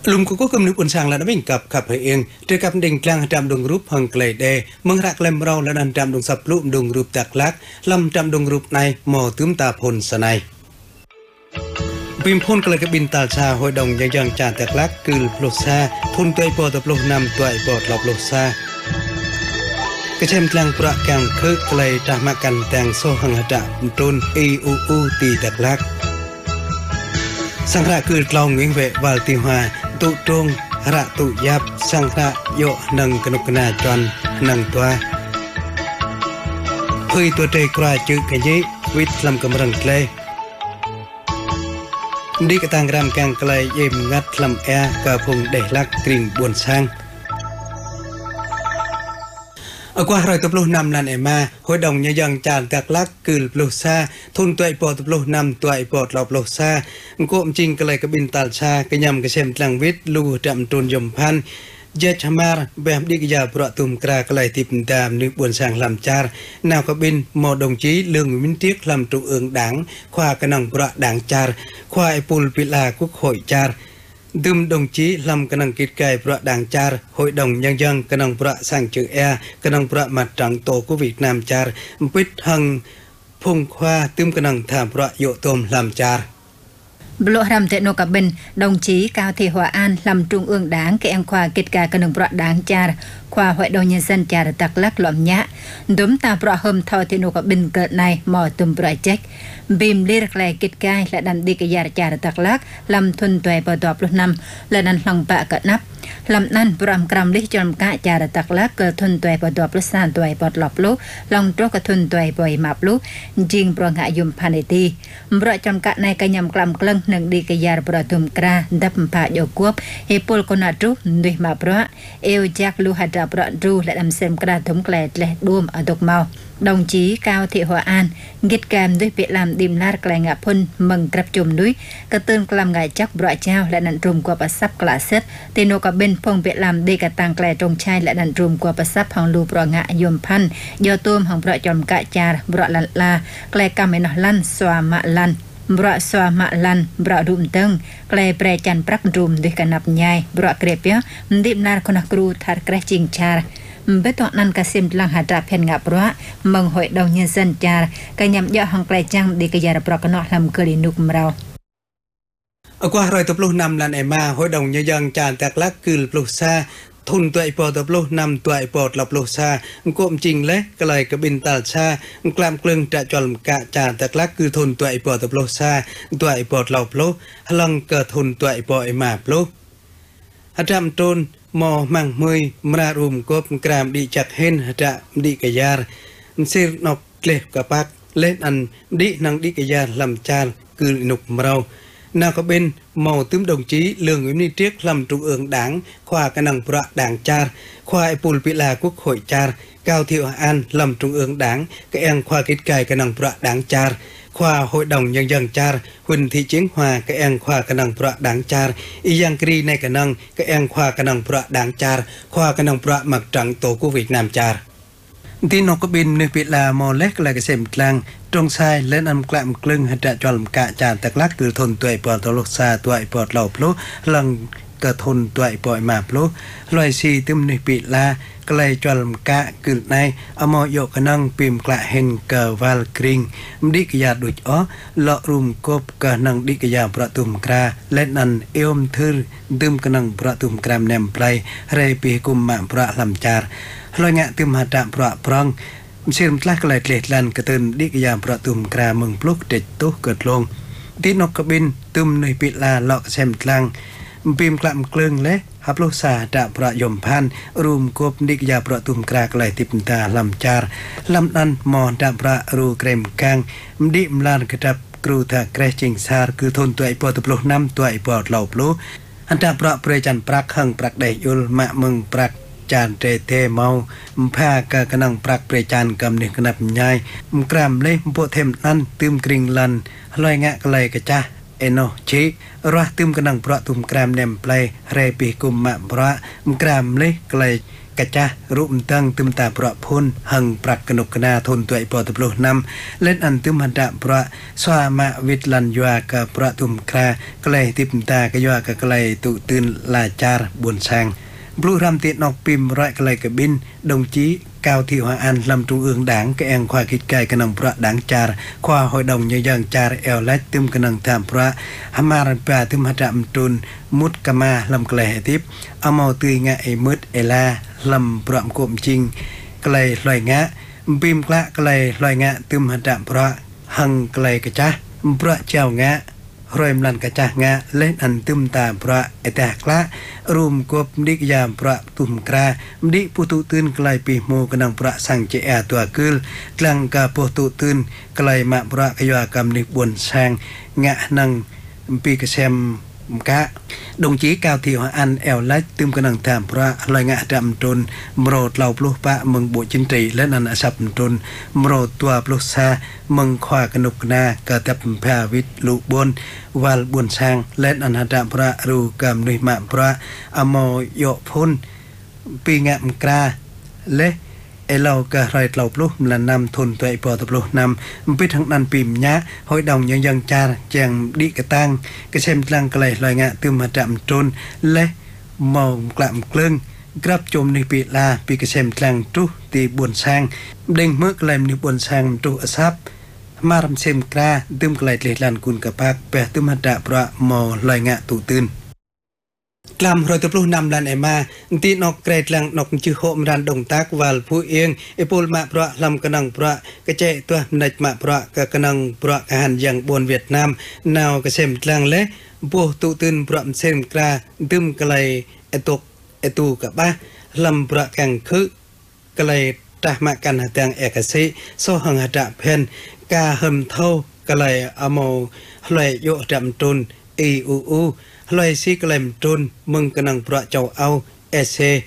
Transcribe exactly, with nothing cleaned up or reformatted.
ลุงก็ก็กำนึกอุนสางแล้วนะเป็นกับขับเองเรื่องกับเด้งกลางจำดงรูปหังไกลเดเมืองรักเล่มเราและนันจำดงสับลุดงรูปตักลักลำจำดงรูปในหมอตุ้มตาพลสนัยบิมพ่นกเลยกับบินตาชาหอยดงยังยังจานตักลักกือปลุกซาพ่นตัวปอตะปลุกนำตัวปอดหลบปลุกซากระเชมกลางประกังคึกเลยตามากันแต่งโซหังหดะตุนอีอูอูตีตักลักสังขารคือกลองเงียงเววาลติฮาตุตรงระตุยับสังขารโยนังกนุกนาจรนังตัวเพื่อตัวใจกราจึกกันยิวิทลำกำลังเกลดีกระตังรำกางเกลเยี่ยมงัดลำแอกระพงได้ลักกริ่งบวนช่างเอากว่าเราตบลูนำนันเอมาหอยดองยังจานกักลักกือปลุกซาทุนตัวไอปอตบลูนำตัวไอปอดหลบปลุกซาก็จริงก็เลยกบินตาชากระยำกระเชมตลังวิทลูดำตุนยมพันเจชมาร์แบบดิกยาประตุมกรากลายติดตามนึกบวนสางลำจารนาวกบินมอดงจีเรื่องมินเทียกลำตุเอิงดังควากระนังประดังจารควายปุลปิลากุกหอยจารดึมดงจีลำกระนังกิดไก่ประดังจารหอยดงยังยังกระนังประสังเจือแอกระนังประมัดจังโตกุวิกนามจารปิดหังพงควาตึมกระนังถามประโยตมลำจารบลูรำเตโนกับบินดงจีกาวเทหัวอันลำจุงเอืองด่างแกงควากิดกากระนึงประด่างจารควาหอยดงยันสันจารตักลักหล่อมยะดมตาประหมทอเทโนกับบินเกิดในหมอตุมประเจกบีมเลือกแกลกิดกายและดันดิกยาจารตักลักลำทุนตัวปตอบลุนำและดันหลังปะกะนับลำนั้นปรำกรำลิจมกะจารตักลักเกิดทุนตัวปตอบลุสานตัวปอดหลบลุลองโตกทุนตัวปอยมาบลุจิงปรองหายุมพันตีบรจมกะในกระยำกลำกลึงหนึ่งดิกยาประตุมกราดับผาโยกวบเฮปุลกนาจุด้วยมาเพราะเอวจักลูหัดประดูและดำเซมกระถมแกลดและดูมอดกเมาดงจีกาวเทหัวอันกิดแกมด้วยเปลามดิมลาดแกลงะพ่นมึงกระจุมด้วยกระตือนกลำไงจักบรเจ้าและนันรุมกว่าประซับกลาเซตเตโนกับเบนพงเปลามเดกตังแกลตรงชายและนันรุมกว่าประซับของลูปรองะยมพันยอตูมของประจอมกะจารบรลันลาแกลกำเมนลันสวามะลันบรสวามะลันบรดุมตึงแกลเปรจันปรักรุมด้วยกันนับใหญ่บรเกรเปียดิมนาคณกรูทาร์เกรจิงชาร์เบตนั้นกสิมลังหาดาเพนงับรัวมังหอยดาวเยนสันจารกยำยอหังไกลจังดีกยาปรกนอลำกลีนุกมเราเอากว่าเราตบลูนำลันเอมาหอยดองยังยังจานตักลักกือปลุกซาทุนตัวไอปอตบลูนำตัวไอปอดหลบปลุกซาก็จริงเลยก็เลยกบินตาชากลามกลึงจะจอมกะจานตักลักคือทุนตัวไอปอตบลูซาตัวไอปอดหลบปลุกพลังเกิดทุนตัวไอปอไอมาปลุกอาจารย์ตุนมอมังมวยมรารุมกบกรามดีจักเห็นจะดีกยาร์สิรนกเล็บกับปักเล่นอันดีนังดีกยาร์ลำจานคือหนุกเรานาก็เป็นมอตึมดงจีเรื่องวินิเทียกลำจุงเอิงด่างควากระนังประด่างจารควายปุลปิลากุกหอยจารก้าวเที่ยวอันลำจุงเอิงด่างกระแองควากิดไก่กระนังประด่างจารควาหอยดองยังยังจารหุ่นที่เจียงหวากระแองควากระนังประด่างจารอียังกรีในกระนังกระแองควากระนังประด่างจารควากระนังประหมักจังโตกุวิกนามจารที่นกบินนึกปิลามอเล็กลายกระเสมกลางตรงชายเล่นอันกลามกลึงหัดจอมกะจานตะลักคือทนตัวไอปอดตลกซาตัวไอปอดเหล่าพลุลังกระทนตัวไอปอยมาพลุลอยซีตึมนึกปิลากลายจอมกะคือในอมอยกนังปิมกละเฮนเกวาลกริงดิกยาดุจอ้อเลาะรุมกบกะนังดิกยาประตุมกราเล่นอันเอวมทือดึมกะนังประตุมกรามแนมไพรเรปีกุมมาประลำจารลอยงะตึมหัดประพรองเชื่อมทลายกลายเกล็ดลันกระตือนดิกยามประตุมกราเมืองพลุกเด็ดตุเกิดลงที่นกกบินตุมในปิลาเลาะเซมทลังปิมกลามกลึงและฮับโลซาดาประยมพันรูมกบดิกยาประตุมกรากลายติปตาลำจารลำนั้นมอดาประรูเกรมกังดิมลานกระดับกรูทาเกรจิงซาร์คือทนตัวไอปอตปลุน้ำตัวไอปอดเหล่าปลุอันดาประเปรจันปรักหังปรักได้ยุลมะมึงปรักจานเตเทเมาผ้ากะกนังปรักเปรจานกำเนิดกนับใหญ่กรามเล่มโปเทมนั่นตึมกริงลันลอยงะกะเลยกะจ้าเอโนชิรัตึมกนังประตุมกรามเนมเปลเรปีกุมมะพระกรามเล่กะเลยกระจะรุมตั้งตึมตาเปราะพ้นหังปรักกนกนาทนตัวไอปอตะปลุนำเล่นอันตึมหันดะเปราะสวามาวิทลันยัวกะเปราะตุมคราไกลติมตากะยัวกะไกลตุตื่นลาจารบุญช้างบลูรำติดนอกปิมร้อยไกลกะบินดงจีกาวที่หัวอันลำจุงเอืองด่างกะแองควาคิดไก่กะนังพระด่างจารควาหอยดงยยังจารเอลและตึมกะนังตามพระหามารันปาตึมหัดมตุนมุดกะมาลำไกลทิพเอาเมาตุยงะไอมืดเอลาลำพระกลมจริงไกลลอยงะปิมกละไกลลอยงะตึมหัดพระหังไกลกะจ้าพระเจ้างะรอยมลันกระจักงะเล่นอันตึมตาพระไอแตกละรูมกบดิกยามพระตุมกราดิปุตุตื่นไกลปีโมกนังพระสังเจอาตัวกึลกลังกาปุตุตื่นไกลมาพระกยากรรมนิบวนแสงงะนังปีกเซมกะดงจีกาวที่หัวอันแอลไลตึมกนังตามพระลอยงะดำตนมโรดเหล่าปลุกปะมึงบุจินตรีและนันอสับตนมโรดตัวปลุกซามึงขวากนุกนากระตับพาวิทลุบนวาลบุญช้างและอันหัดพระรูกรรมนิมะพระอโมโยพุนปีงะมกราและไอเรากระไรเราปลุกมันนำทนตัวไอปอตะปลุกนำมันไปทั้งนั้นปีมยะหอยดองยังยังจารแจงดิกระตังกระเชมกลางไกลลอยงะตึมมาจำจนและมองกลับกลึงกรับจมในปีลาปีกระเชมกลางตุตีบวนแซงเด้งเมื่อกลายในบวนแซงตุอซับมารำเชมกราตึมไกลเลลันกุลกระพักแปะตึมมาดะประมอลอยงะตุตื่นกลำรอยตะปลุนำลันไอมาตีนอกเกรดลังนอกจือโหมรันดงตักวาลผู้เอียงไอปูลมาเพราะลำกระนังเพราะกระเจตัวนัดมาเพราะกะกระนังเพราะอาหารอย่างบนเวียดนามนาวกระเซมกลางเละบัวตุตื่นเพราะเซมกราตึมกะเลยไอตกไอตูกับบ้าลำเพราะแข่งคือกะเลยตามากันหาแตงเอกสิโซหังหาดะเพนกาเฮิมเท่ากะเลยอโมเลยโยดำตุนอีอูอูลอยซีกลมตุนมึงกำลังประเจ้าเอาเอเซ